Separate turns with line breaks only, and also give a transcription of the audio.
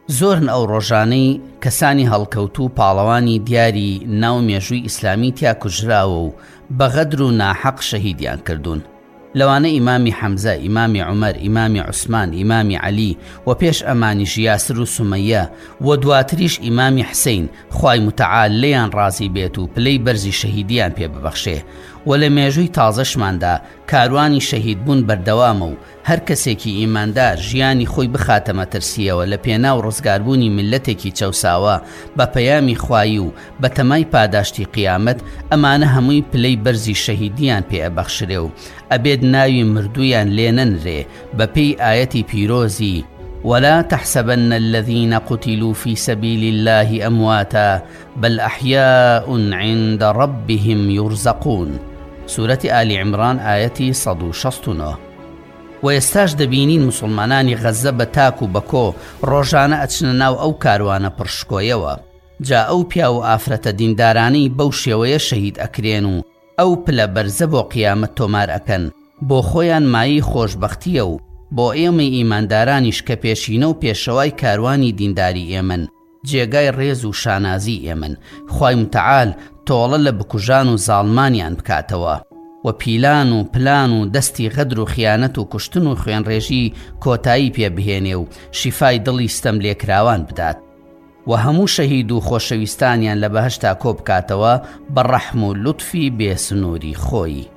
زۆرن ئەو ڕۆژانەی کەسانی هەڵکەوتو و پاڵەوانی دیاری ناو مێژووی ئیسلامی تیا کوژراوە و بەغەدر و ناحەق شەهیدیان کردوون. لەوانە ئیمامی حەمزە، ئیمامی عومەر، ئیمامی عوسمان، ئیمامی عەلی و پێش ئەمانیش یاسر و سومەیە و دواتریش ئیمامی حسەین خوای متعال لێیان ڕازی بێت و پلەی بەرزی شەهیدیان پێ ببەخشێ. و لە مێژووی تازەشماندا کاروانی شەهیدبوون بەردەوامە و هەر کەسێکی ئیماندار ژیانی خۆی بخاتە مەترسیەوە لە پێناو ڕزگاربوونی میلەتێکی چەوساوە بە پەیامی خوایی و بە تەمای پاداشتی قیامەت، ئەمانە هەمووی پلەی بەرزی شەهیدیان پێ ئەبەخشرێ و ئەبێت ناوی مردویان لێ نەنرێ بەپێی ئایەتی پیرۆزی ولا تحسبن الذين قتلوا في سبيل الله أمواتا بل أحياء عند ربهم يرزقون. سورة آل عمران آية 169. و ئێستاش دەبینین مسلمانانی غەزە بە تاک و بەکۆ ڕۆژانە ئەچنە ناو ئەو کاروانە پڕشکۆیەوە. جا ئەو پیا و ئافرەتە دیندارانی بەو شێوەیە شەهید ئەکرێن و ئەو پلە بەرزە بۆ قیامەت تۆمار ئەکەن، بۆ خۆیان مایی خۆشبەختیە و بۆ ئێمەی ئیماندارانیش کە پێشینە و پێشەوای کاروانی دینداری ئێمن، جێگای ڕێز و شانازی ئێمن. خوای متعال تۆڵە لە بکوژان و زاڵمانیان بکاتەوە و پیلان و پلان و دەستی غەدر و خیانەت و کوشتن و خوێنڕێژی کۆتایی پێ بهێنێ و شیفای دڵی ستەم لێکراوان بدات و هەموو شەهید و خۆشەویستانیان لە بەهەشتا کۆ بکاتەوە بە ڕەحم و لوتفی بێسنووری خۆی.